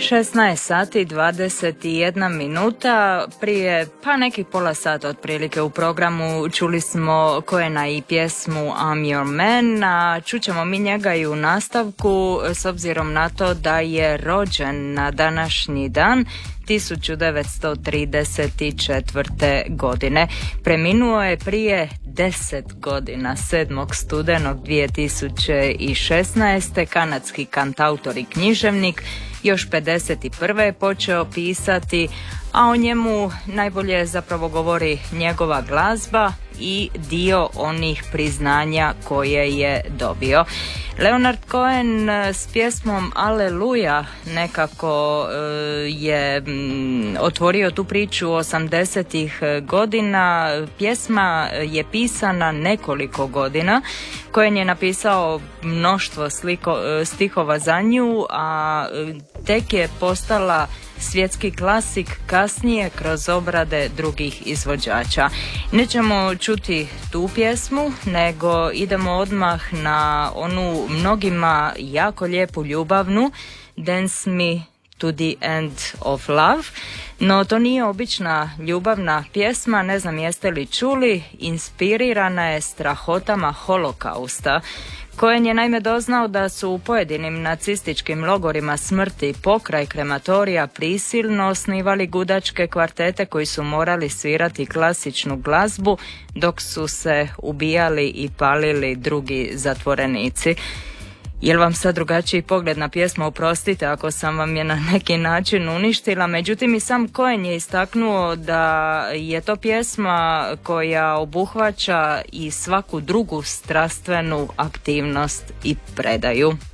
16 sati 21 minuta, prije nekih pola sata otprilike u programu čuli smo Cohena i pjesmu I'm Your Man, a čućemo mi njega i u nastavku s obzirom na to da je rođen na današnji dan 1934. godine. Preminuo je prije 10 godina, 7. studenog 2016. kanadski kantautor i književnik. Još 51. je počeo pisati, a o njemu najbolje zapravo govori njegova glazba i dio onih priznanja koje je dobio. Leonard Cohen s pjesmom Aleluja nekako je otvorio tu priču 80-ih godina. Pjesma je pisana nekoliko godina. Cohen je napisao mnoštvo stihova za nju, a tek je postala svjetski klasik kasnije kroz obrade drugih izvođača. Nećemo čuti tu pjesmu, nego idemo odmah na onu mnogima jako lijepu ljubavnu Dance Me to the End of Love. No to nije obična ljubavna pjesma, ne znam jeste li čuli, inspirirana je strahotama holokausta. Cohen je naime doznao da su u pojedinim nacističkim logorima smrti pokraj krematorija prisilno osnivali gudačke kvartete koji su morali svirati klasičnu glazbu dok su se ubijali i palili drugi zatvorenici. Jel vam sad drugačiji pogled na pjesmu, oprostite ako sam vam je na neki način uništila, međutim i sam Cohen je istaknuo da je to pjesma koja obuhvaća i svaku drugu strastvenu aktivnost i predaju.